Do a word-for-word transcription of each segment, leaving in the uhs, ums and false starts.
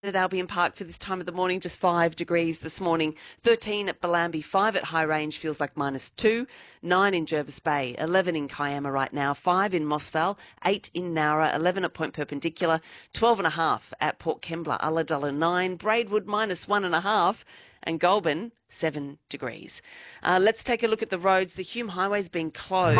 At Albion Park for this time of the morning, just five degrees this morning. thirteen at Bellambi, five at High Range, feels like minus two. nine in Jervis Bay, eleven in Kiama right now, five in Mossvale, eight in Nowra, eleven at Point Perpendicular, twelve and a half at Port Kembla, Ulladulla nine, Braidwood minus one and a half, and Goulburn seven degrees. Uh, let's take a look at the roads. The Hume Highway's been closed.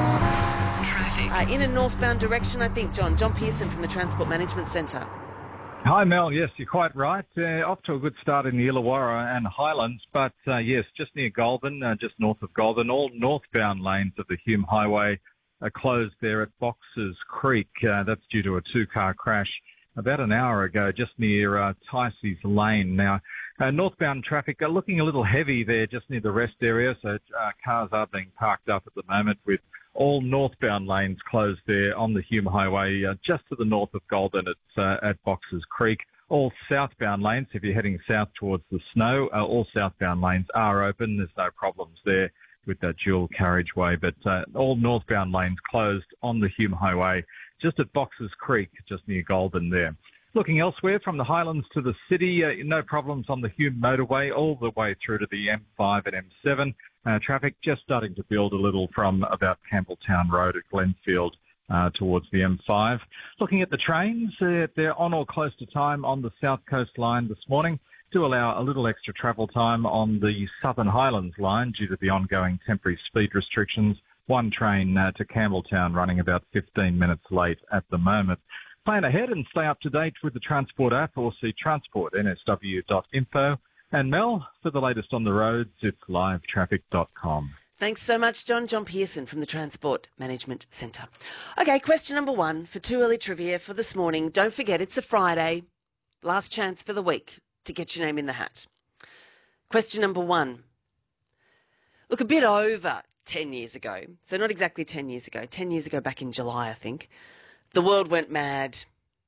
Traffic. Uh, in a northbound direction, I think, John. John Pearson from the Transport Management Centre. Hi, Mel. Yes, you're quite right. Uh, off to a good start in the Illawarra and Highlands, but uh, yes, just near Goulburn, uh, just north of Goulburn, all northbound lanes of the Hume Highway are closed there at Boxers Creek. Uh, that's due to a two-car crash about an hour ago, just near uh, Ticey's Lane. Now, uh, northbound traffic are looking a little heavy there, just near the rest area, so uh, cars are being parked up at the moment with all northbound lanes closed there on the Hume Highway, uh, just to the north of Goulburn at, uh, at Boxers Creek. All southbound lanes, if you're heading south towards the snow, uh, all southbound lanes are open. There's no problems there with that dual carriageway, but uh, all northbound lanes closed on the Hume Highway, just at Boxers Creek, just near Goulburn there. Looking elsewhere from the Highlands to the city, uh, no problems on the Hume motorway all the way through to the M five and M seven. Uh, traffic just starting to build a little from about Campbelltown Road at Glenfield uh, towards the M five. Looking at the trains, uh, they're on or close to time on the South Coast line this morning to allow a little extra travel time on the Southern Highlands line due to the ongoing temporary speed restrictions. One train uh, to Campbelltown running about fifteen minutes late at the moment. Plan ahead and stay up to date with the Transport app or see transport n s w dot info. And Mel, for the latest on the roads, it's live traffic dot com. Thanks so much, John. John Pearson from the Transport Management Centre. Okay, question number one for Too Early Trivia for this morning. Don't forget, it's a Friday. Last chance for the week to get your name in the hat. Question number one. Look, a bit over ten years ago, so not exactly ten years ago, ten years ago back in July, I think, the world went mad.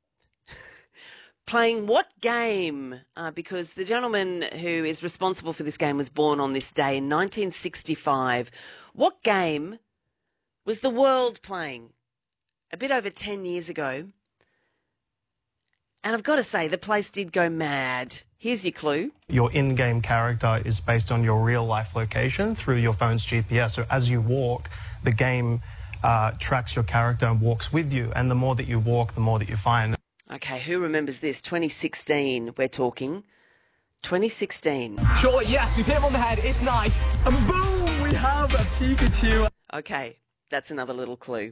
Playing what game? Uh, because the gentleman who is responsible for this game was born on this day in nineteen sixty-five. What game was the world playing a bit over ten years ago? And I've got to say, the place did go mad. Here's your clue. Your in-game character is based on your real-life location through your phone's G P S. So as you walk, the game uh, tracks your character and walks with you. And the more that you walk, the more that you find. Okay, who remembers this? twenty sixteen, we're talking. twenty sixteen. Sure, yes, we hit him on the head, it's nice. And boom, we have a Pikachu. Okay, that's another little clue.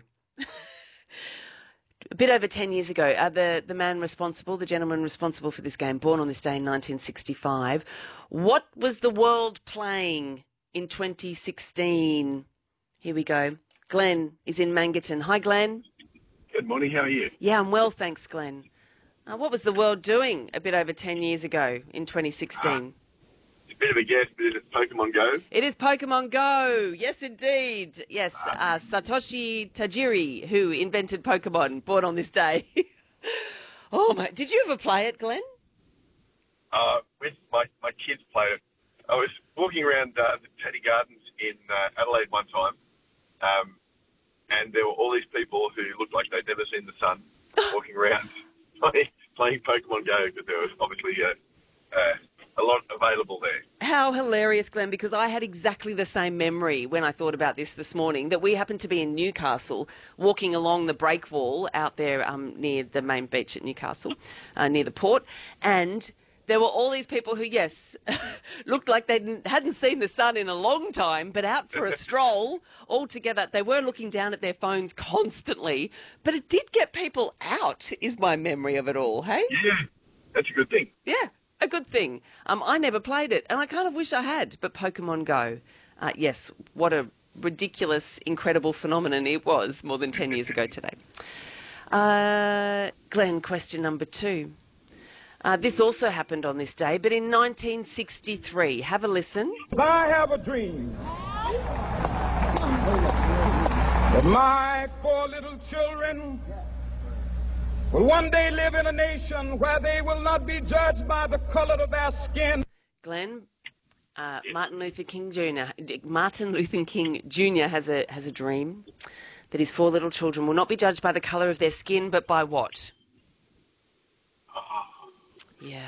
A bit over ten years ago, uh, the, the man responsible, the gentleman responsible for this game, born on this day in nineteen sixty-five. What was the world playing in twenty sixteen? Here we go. Glenn is in Mangaton. Hi, Glenn. Good morning, how are you? Yeah, I'm well, thanks, Glenn. Uh, what was the world doing a bit over ten years ago in twenty sixteen? Uh, it's a bit of a guess, but it's Pokemon Go. It is Pokemon Go. Yes, indeed. Yes, uh, Satoshi Tajiri, who invented Pokemon, born on this day. Oh, my. Did you ever play it, Glenn? Uh, with my, my kids played it. I was walking around uh, the Teddy Gardens in uh, Adelaide one time, um, and there were all these people who looked like they'd never seen the sun walking around playing, playing Pokemon Go, because there was obviously a, uh, a lot available there. How hilarious, Glenn, because I had exactly the same memory when I thought about this this morning, that we happened to be in Newcastle, walking along the break wall out there um, near the main beach at Newcastle, uh, near the port, and there were all these people who, yes, looked like they hadn't seen the sun in a long time, but out for a stroll all together. They were looking down at their phones constantly, but it did get people out, is my memory of it all, hey? Yeah, that's a good thing. Yeah, a good thing. Um, I never played it, and I kind of wish I had, but Pokemon Go, uh, yes, what a ridiculous, incredible phenomenon it was more than ten years ago today. Uh, Glenn, question number two. Uh, this also happened on this day, but in nineteen sixty-three. Have a listen. I have a dream that my four little children will one day live in a nation where they will not be judged by the color of their skin. Glenn, uh, Martin Luther King Junior Martin Luther King Junior has a has a dream that his four little children will not be judged by the colour of their skin, but by what? Yeah.